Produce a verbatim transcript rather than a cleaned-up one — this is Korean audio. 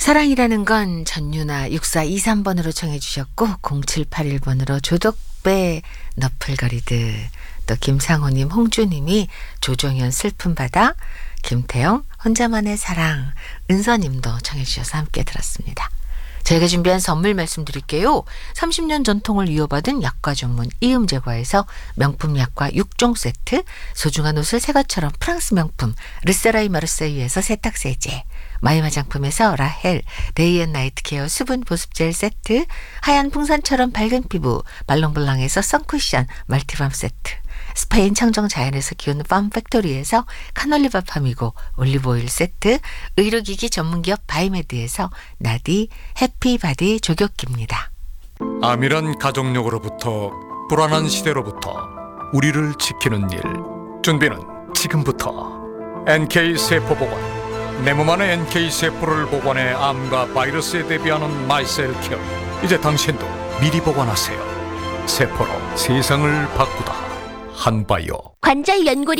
사랑이라는 건 전유나 육사이삼 번으로 청해 주셨고 공칠팔일 번으로 조덕배 너플거리듯, 또 김상호님, 홍주님이 조종현 슬픔바다, 김태영 혼자만의 사랑, 은서님도 청해 주셔서 함께 들었습니다. 저희가 준비한 선물 말씀드릴게요. 삼십 년 전통을 이어받은 약과 전문 이음제과에서 명품 약과 육 종 세트, 소중한 옷을 새 것처럼 프랑스 명품 르세라이 마르세유에서 세탁세제, 마이 화장품에서 라헬 데이앤나이트 케어 수분 보습젤 세트, 하얀 풍선처럼 밝은 피부 말롱블랑에서 선쿠션 멀티밤 세트, 스페인 청정 자연에서 키우는 팜팩토리에서 카놀리바 팜이고 올리브오일 세트, 의료기기 전문기업 바이메드에서 나디 해피바디 조격기입니다. 암이란 가족력으로부터 불안한 시대로부터 우리를 지키는 일, 준비는 지금부터. 엔케이 세포보건, 내 몸 안에 엔케이 세포를 보관해 암과 바이러스에 대비하는 마이셀 케어. 이제 당신도 미리 보관하세요. 세포로 세상을 바꾸다 한바이오. 관절 연골